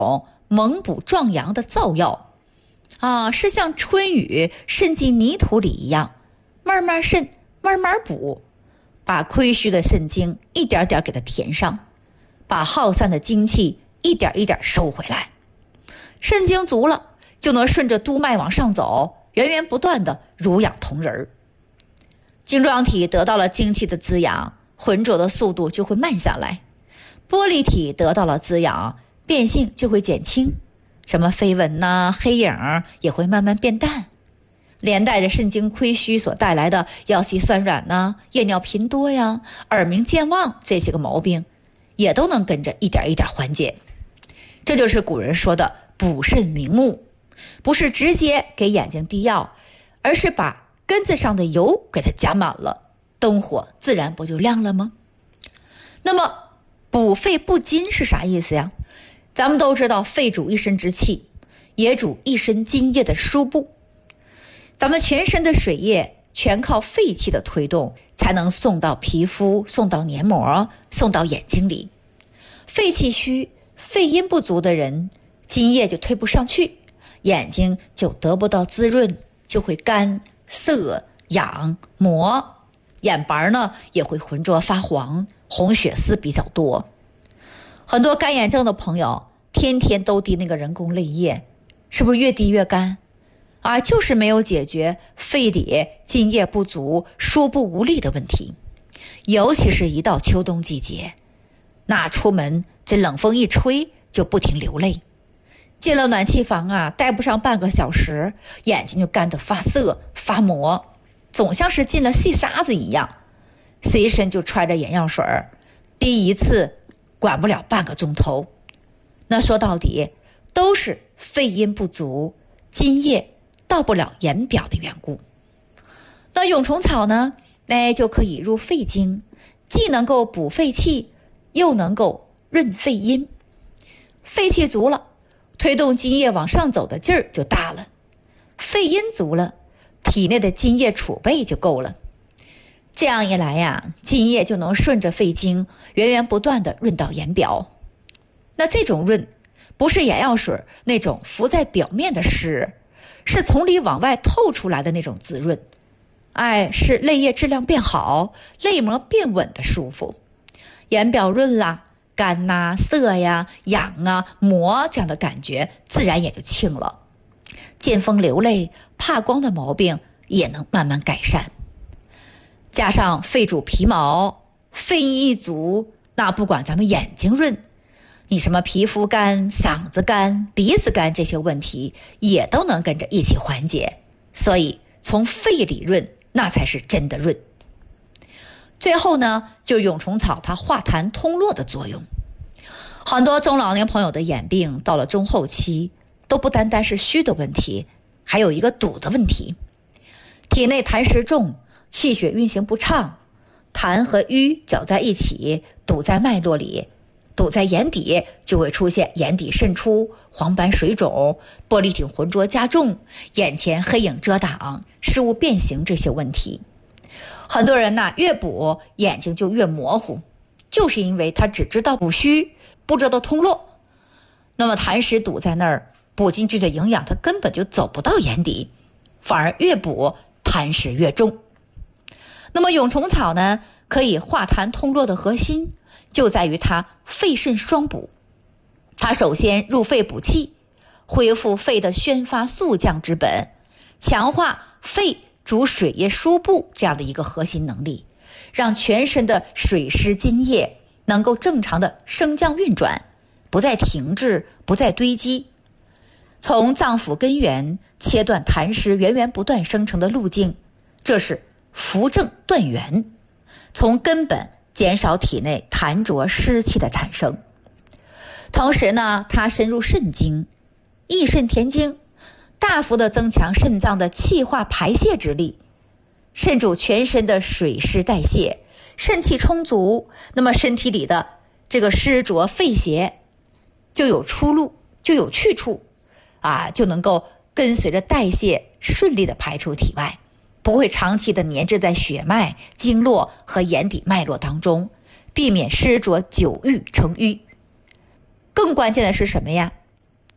猛补壮阳的燥药是像春雨渗进泥土里一样，慢慢渗，慢慢补，把亏虚的肾精一点点给它填上，把耗散的精气一点一点收回来。肾精足了，就能顺着督脉往上走，源源不断的濡养同仁。晶状体得到了精气的滋养，浑浊的速度就会慢下来；玻璃体得到了滋养，变性就会减轻，什么飞蚊黑影也会慢慢变淡，连带着肾精亏虚所带来的腰膝酸软夜尿频多耳鸣健忘这些个毛病，也都能跟着一点一点缓解。这就是古人说的补肾明目，不是直接给眼睛滴药，而是把根子上的油给它加满了，灯火自然不就亮了吗？那么补肺补津是啥意思呀？咱们都知道肺主一身之气，也主一身津液的输布，咱们全身的水液全靠肺气的推动，才能送到皮肤，送到黏膜，送到眼睛里。肺气虚、肺阴不足的人，津液就推不上去，眼睛就得不到滋润，就会干涩痒磨，眼白也会浑浊发黄，红血丝比较多。很多干眼症的朋友天天都滴那个人工泪液，是不是越滴越干就是没有解决肺里津液不足、输布无力的问题。尤其是一到秋冬季节，那出门这冷风一吹就不停流泪，进了暖气房待不上半个小时，眼睛就干得发涩发磨，总像是进了细沙子一样，随身就揣着眼药水，滴一次管不了半个钟头。那说到底都是肺阴不足，津液到不了眼表的缘故。那蛹虫草呢，就可以入肺经，既能够补肺气，又能够润肺阴。肺气足了，推动津液往上走的劲儿就大了；肺阴足了，体内的津液储备就够了。这样一来津液就能顺着肺经源源不断地润到眼表。那这种润不是眼药水那种浮在表面的湿，是从里往外透出来的那种滋润，是泪液质量变好，泪膜变稳的舒服。眼表润啦，干涩痒磨这样的感觉自然也就轻了，见风流泪怕光的毛病也能慢慢改善。加上肺主皮毛，肺一足，那不管咱们眼睛润，你什么皮肤干、嗓子干、鼻子干这些问题也都能跟着一起缓解。所以从肺里润，那才是真的润。最后呢，就蛹虫草它化痰通络的作用。很多中老年朋友的眼病到了中后期，都不单单是虚的问题，还有一个堵的问题。体内痰湿重，气血运行不畅，痰和瘀搅在一起，堵在脉络里，堵在眼底，就会出现眼底渗出、黄斑水肿、玻璃体浑浊加重、眼前黑影遮挡、视物变形这些问题。很多人越补眼睛就越模糊，就是因为他只知道补虚，不知道通络。那么痰湿堵在那儿，补进去的营养它根本就走不到眼底，反而越补痰湿越重。那么蛹虫草呢，可以化痰通络的核心就在于它肺肾双补。它首先入肺补气，恢复肺的宣发肃降之本，强化肺主水液输布这样的一个核心能力，让全身的水湿津液能够正常的升降运转，不再停滞，不再堆积。从脏腑根源切断痰湿源源不断生成的路径，这是扶正断源，从根本减少体内痰浊湿气的产生。同时呢，它深入肾经，益肾填精，大幅的增强肾脏的气化排泄之力。肾主全身的水湿代谢，肾气充足，那么身体里的这个湿浊肺邪就有出路，就有去处就能够跟随着代谢顺利的排出体外，不会长期的粘滞在血脉、经络和眼底脉络当中，避免湿浊久郁成瘀。更关键的是什么呀？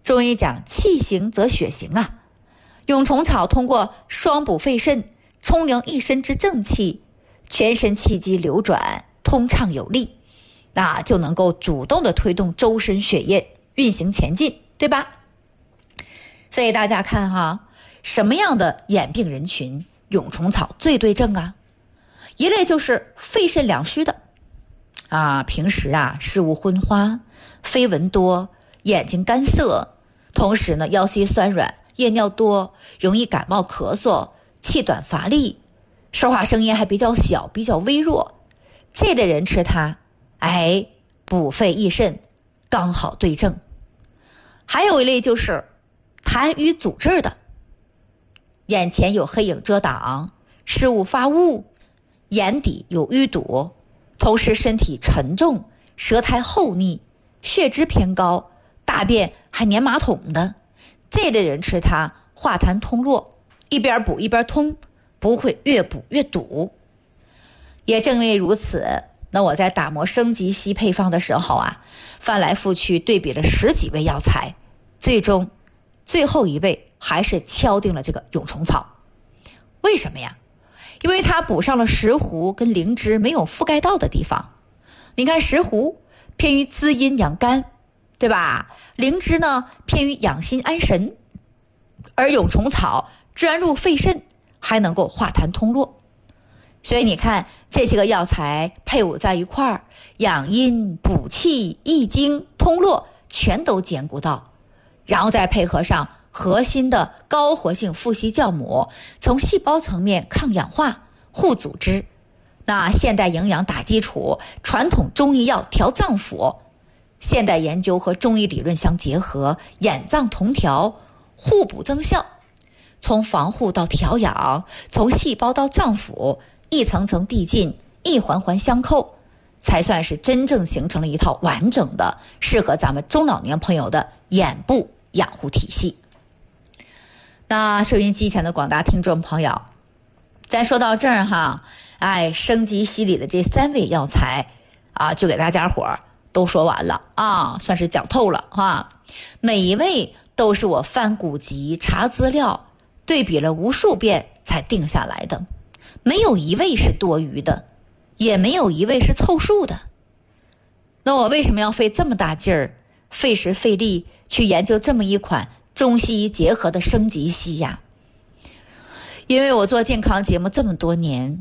中医讲气行则血行啊，蛹虫草通过双补肺肾，充盈一身之正气，全身气机流转通畅有力，那就能够主动的推动周身血液运行前进，对吧？所以大家看哈，什么样的眼病人群蛹虫草最对症啊？一类就是肺肾两虚的平时视物昏花，绯闻多，眼睛干涩，同时呢腰膝酸软，夜尿多，容易感冒咳嗽，气短乏力，说话声音还比较小，比较微弱，这类人吃它补肺益肾刚好对症。还有一类就是痰瘀阻滞的，眼前有黑影遮挡，视物发雾，眼底有淤堵，同时身体沉重，舌苔厚腻，血脂偏高，大便还粘马桶的，这类人吃它化痰通络，一边补一边通，不会越补越堵。也正因为如此，那我在打磨升级硒配方的时候翻来覆去对比了10几味药材，最终最后一味还是敲定了这个蛹虫草。为什么呀？因为它补上了石斛跟灵芝没有覆盖到的地方。你看石斛偏于滋阴养肝，对吧？灵芝呢偏于养心安神，而蛹虫草专入肺肾，还能够化痰通络。所以你看这些个药材配伍在一块儿，养阴补气益精通络全都兼顾到，然后再配合上核心的高活性富硒酵母，从细胞层面抗氧化护组织，那现代营养打基础，传统中医药调脏腑，现代研究和中医理论相结合，眼脏同调，互补增效，从防护到调养，从细胞到脏腑，一层层递进，一环环相扣，才算是真正形成了一套完整的适合咱们中老年朋友的眼部养护体系。那收音机前的广大听众朋友，咱说到这儿升级硒里的这3味药材就给大家伙都说完了算是讲透了每一味都是我翻古籍查资料对比了无数遍才定下来的，没有一味是多余的，也没有一味是凑数的。那我为什么要费这么大劲儿，费时费力去研究这么一款中西医结合的升级硒呀？因为我做健康节目这么多年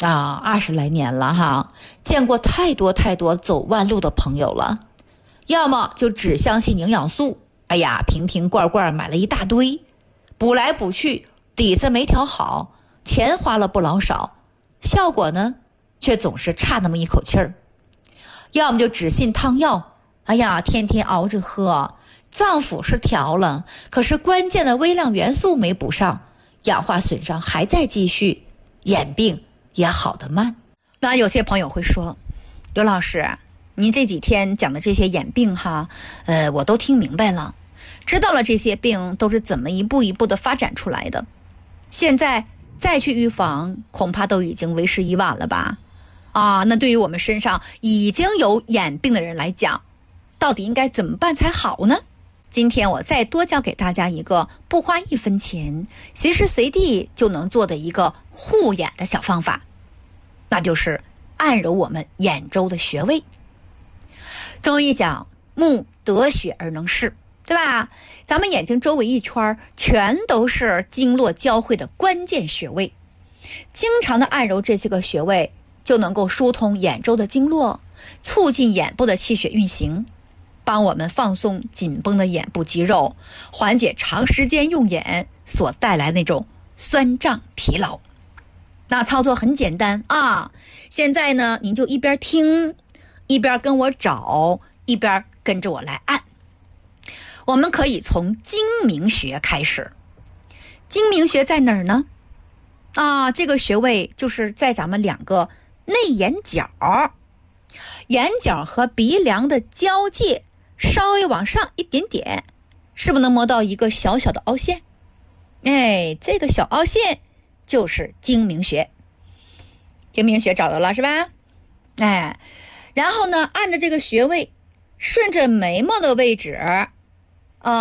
20来年了见过太多走弯路的朋友了，要么就只相信营养素，瓶瓶罐罐买了一大堆，补来补去底子没调好，钱花了不老少，效果呢却总是差那么一口气儿。要么就只信汤药，天天熬着喝，脏腑是调了，可是关键的微量元素没补上，氧化损伤还在继续，眼病也好得慢。那有些朋友会说，刘老师，您这几天讲的这些眼病我都听明白了，知道了这些病都是怎么一步一步的发展出来的，现在再去预防恐怕都已经为时已晚了吧？那对于我们身上已经有眼病的人来讲，到底应该怎么办才好呢？今天我再多教给大家一个不花1分钱，随时随地就能做的一个护眼的小方法，那就是按揉我们眼周的穴位。中医讲目得血而能视，对吧？咱们眼睛周围一圈全都是经络交汇的关键穴位，经常的按揉这些个穴位，就能够疏通眼周的经络，促进眼部的气血运行，帮我们放松紧绷的眼部肌肉，缓解长时间用眼所带来那种酸胀疲劳。那操作很简单现在呢您就一边听一边跟我找，一边跟着我来按。我们可以从睛明穴开始。睛明穴在哪儿呢？这个穴位就是在咱们2个内眼角，眼角和鼻梁的交界稍微往上一点点，是不是能摸到一个小小的凹陷？这个小凹陷就是睛明穴。睛明穴找到了是吧？然后呢，按着这个穴位，顺着眉毛的位置